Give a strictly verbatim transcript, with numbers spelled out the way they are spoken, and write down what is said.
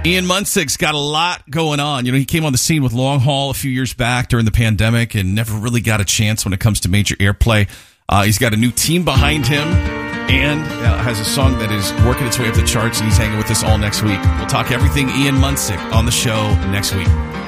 Ian Munsick's got a lot going on. You know, he came on the scene with Long Haul a few years back during the pandemic and never really got a chance when it comes to major airplay. Uh, he's got a new team behind him and uh, has a song that is working its way up the charts, and he's hanging with us all next week. We'll talk everything Ian Munsick on the show next week.